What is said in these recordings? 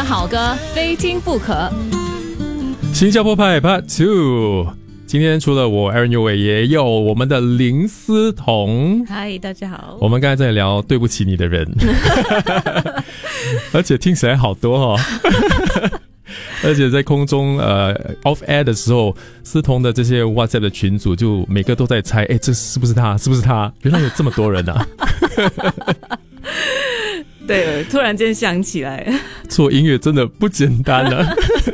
好歌非听不可。 新加坡派 Part 2，今天除了我 Aaron 右伟，也有我们的林思彤。 嗨，大家好。 我们刚才在聊对不起你的人，而且听起来好多哦。而且在空中off air 的时候，思彤的这些 WhatsApp 的群组就每个都在猜，这是不是他？是不是他？原来有这么多人啊！ 对，突然间想起来， 做音乐真的不简单啊。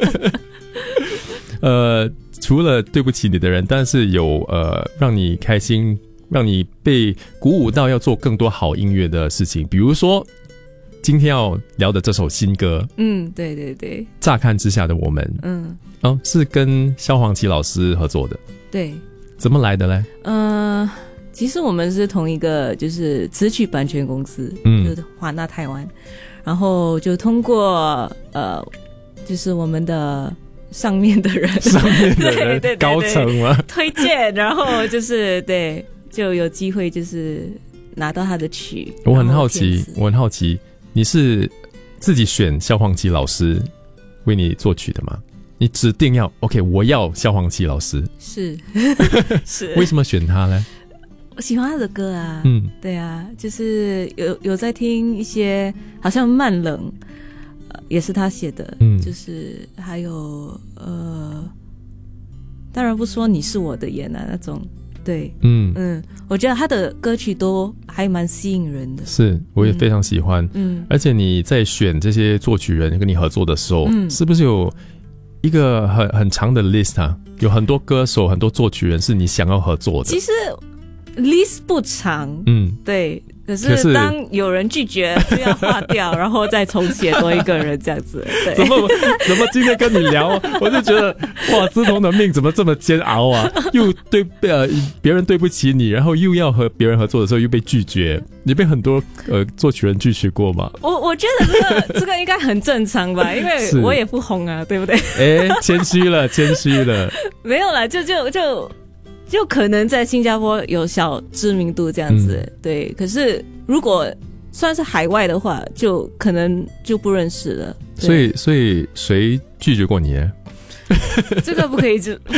除了对不起你的人，但是有让你开心，让你被鼓舞到要做更多好音乐的事情，比如说今天要聊的这首新歌， 对对对， 乍看之下的我们，是跟萧煌奇老师合作的， 对， 怎么来的嘞？ 其实我们是同一个就是词曲版权公司，就是华纳台湾，然后就通过就是我们的上面的人对对高层吗？ 推荐，然后就是对，就有机会就是拿到他的曲。 我很好奇，你是自己选萧煌奇老师为你作曲的吗？你指定要 OK， 我要萧煌奇老师， 是是， 为什么选他呢？ 我喜欢他的歌啊，对啊，就是有在听一些，好像慢冷，也是他写的，就是还有当然不说你是我的眼啊那种，对，我觉得他的歌曲都还蛮吸引人的，是， 我也非常喜欢，而且你在选这些作曲人跟你合作的时候，是不是有一个很长的 list 啊？有很多歌手、很多作曲人是你想要合作的？ 其实 list 不长，对。可是当有人拒绝就要划掉，然后再重写多一个人这样子。对， 怎么今天跟你聊，我就觉得哇，思彤的命怎么这么煎熬啊？又对别人对不起你，然后又要和别人合作的时候又被拒绝。你被很多作曲人拒绝过吗？ 我觉得这个应该很正常吧，因为我也不红啊，对不对？ 谦虚了。 没有啦，就可能在新加坡有小知名度这样子，对。可是如果算是海外的话，就可能就不认识了。 所以谁拒绝过你呢？ 这个不可以说。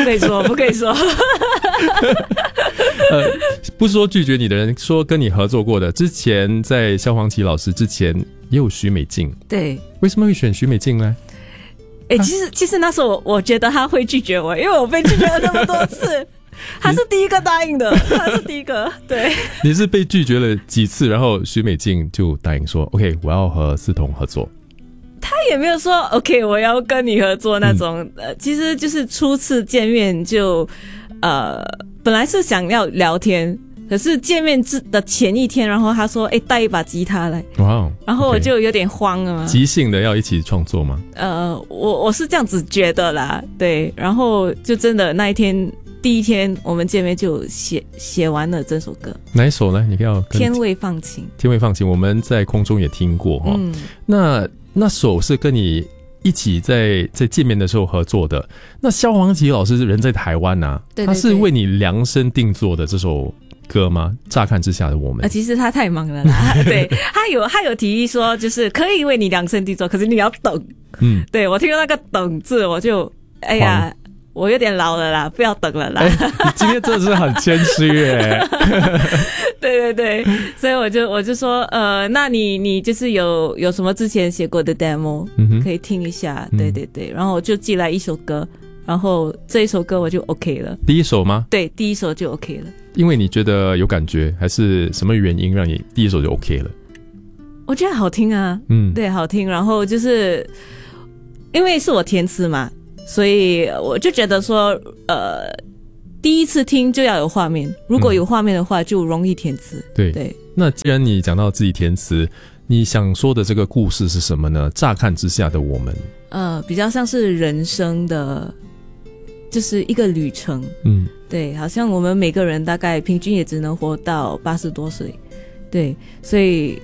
不说拒绝你的人，说跟你合作过的，之前在萧煌奇老师之前也有许美静。对，为什么会选许美静呢？ 其实那时候我觉得他会拒绝我，因为我被拒绝了那么多次。他是第一个答应的，他是第一个。对，你是被拒绝了几次，然后许美静就答应说 OK 我要和思彤合作。 他也没有说 OK 我要跟你合作那种，其实就是初次见面就本来是想要聊天，可是见面的前一天，然后他说带一把吉他来，哇，然后我就有点慌了嘛， 即兴的要一起创作吗？ 我是这样子觉得啦，对，然后就真的那一天第一天我们见面就写完了这首歌。哪一首呢？你要天未放晴。 天未放晴，我们在空中也听过哈。那首是跟你一起在见面的时候合作的。那萧煌奇老师人在台湾啊，对，他是为你量身定做的这首歌吗？乍看之下的我们。 其实他太忙了啦，对，他有提议说就是可以为你量身定做，可是你要等。对，我听到那个等字我就我有点老了啦，不要等了啦。 你今天真的是很谦虚耶。 对对对，所以我就说那你就是有什么之前写过的 demo，可以听一下。对对对，然后我就寄来一首歌，然后这一首歌我就 OK 了。 第一首吗？ 对，第一首就 OK 了。 因为你觉得有感觉，还是什么原因让你第一首就 OK 了？ 我觉得好听啊，对，好听。然后就是因为是我填词嘛，所以我就觉得说第一次听就要有画面，如果有画面的话就容易填词。对， 那既然你讲到自己填词，你想说的这个故事是什么呢？乍看之下的我们比较像是人生的就是一个旅程。对，好像我们每个人大概平均也只能活到80多岁。对，所以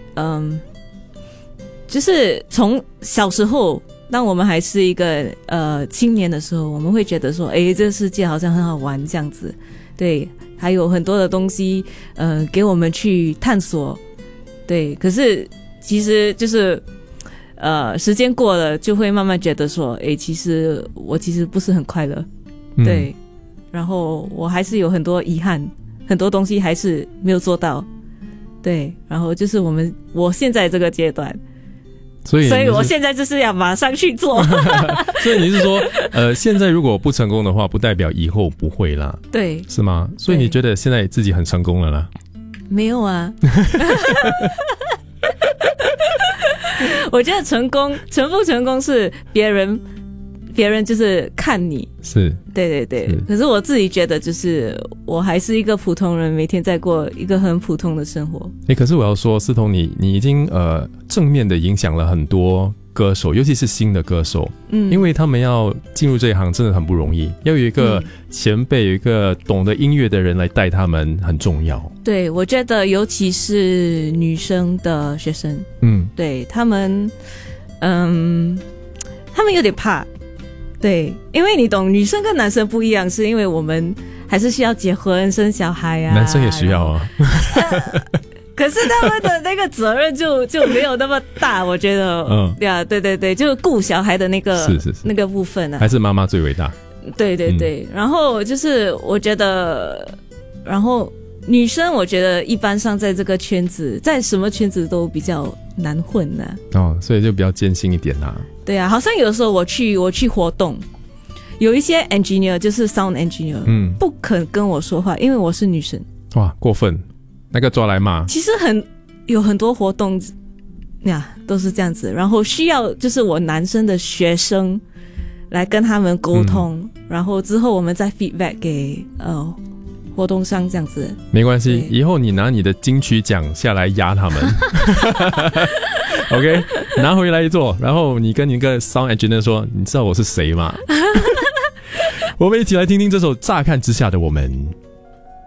就是从小时候当我们还是一个青年的时候，我们会觉得说这个世界好像很好玩这样子，对，还有很多的东西给我们去探索，对，可是其实就是时间过了就会慢慢觉得说，其实我不是很快乐，对，然后我还是有很多遗憾，很多东西还是没有做到，对，然后就是我现在这个阶段。所以我现在就是要马上去做。 所以你是说，现在如果不成功的话，不代表以后不会啦， 对， 是吗？所以你觉得现在自己很成功了啦？ 没有啊。我觉得成不成功是别人就是看你， 是， 对，可是我自己觉得就是我还是一个普通人，每天在过一个很普通的生活。 可是我要说，思彤你已经正面的影响了很多歌手，尤其是新的歌手，因为他们要进入这一行真的很不容易，要有一个前辈，有一个懂得音乐的人来带他们很重要。对， 我觉得尤其是女生的学生，对，他们有点怕。对，因为你懂，女生跟男生不一样，是因为我们还是需要结婚生小孩啊， 男生也需要啊。 可是他们的那个责任就没有那么大，我觉得，对，就顾小孩的那个是那个部分啊， 还是妈妈最伟大。 对，然后就是我觉得，然后女生我觉得一般上在这个圈子，在什么圈子都比较难混啊。 所以就比较艰辛一点啊。 对啊，好像有的时候我去活动，有一些 engineer 就是 sound engineer，不肯跟我说话，因为我是女生。 哇，过分，那个抓来骂。 其实有很多活动呀都是这样子，然后需要就是我男生的学生来跟他们沟通，然后之后我们再 feedback 给活动上这样子。 没关系，以后你拿你的金曲奖下来压他们。OK， 拿回来做，然后你跟你个 sound engineer 说，你知道我是谁吗？我们一起来听听这首乍看之下的我们。